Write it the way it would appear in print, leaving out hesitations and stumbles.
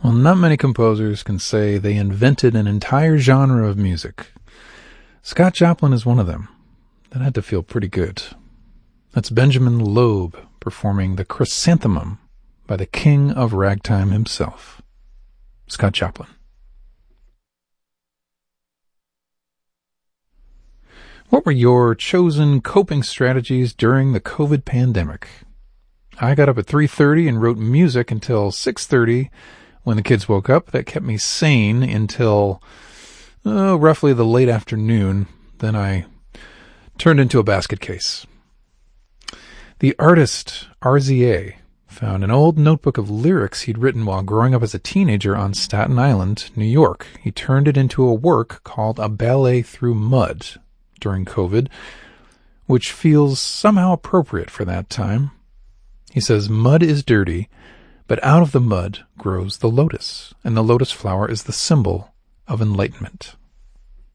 Well, not many composers can say they invented an entire genre of music. Scott Joplin is one of them. That had to feel pretty good. That's Benjamin Loeb performing the Chrysanthemum by the king of ragtime himself, Scott Joplin. What were your chosen coping strategies during the COVID pandemic? I got up at 3:30 and wrote music until 6:30 when the kids woke up. That kept me sane until roughly the late afternoon. Then I turned into a basket case. The artist RZA found an old notebook of lyrics he'd written while growing up as a teenager on Staten Island, New York. He turned it into a work called A Ballet Through Mud during COVID, which feels somehow appropriate for that time. He says, "Mud is dirty, but out of the mud grows the lotus, and the lotus flower is the symbol of enlightenment."